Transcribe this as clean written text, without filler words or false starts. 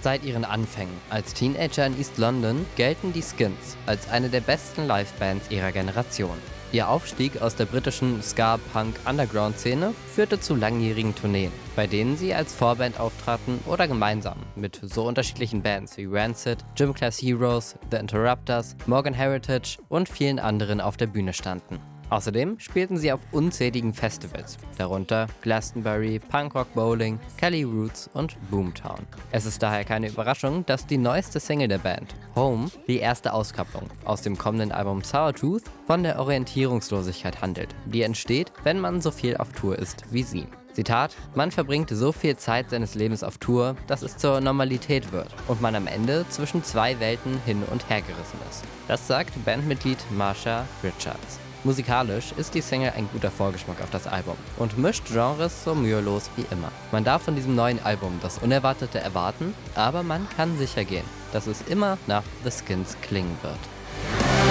Seit ihren Anfängen als Teenager in East London gelten die Skins als eine der besten Livebands ihrer Generation. Ihr Aufstieg aus der britischen Ska-Punk-Underground-Szene führte zu langjährigen Tourneen, bei denen sie als Vorband auftraten oder gemeinsam mit so unterschiedlichen Bands wie Rancid, Gym Class Heroes, The Interrupters, Morgan Heritage und vielen anderen auf der Bühne standen. Außerdem spielten sie auf unzähligen Festivals, darunter Glastonbury, Punkrock Bowling, Kelly Roots und Boomtown. Es ist daher keine Überraschung, dass die neueste Single der Band, Home, die erste Auskopplung aus dem kommenden Album Sourtooth, von der Orientierungslosigkeit handelt, die entsteht, wenn man so viel auf Tour ist wie sie. Zitat: Man verbringt so viel Zeit seines Lebens auf Tour, dass es zur Normalität wird und man am Ende zwischen zwei Welten hin und her gerissen ist. Das sagt Bandmitglied Marsha Richards. Musikalisch ist die Single ein guter Vorgeschmack auf das Album und mischt Genres so mühelos wie immer. Man darf von diesem neuen Album das Unerwartete erwarten, aber man kann sicher gehen, dass es immer nach The Skins klingen wird.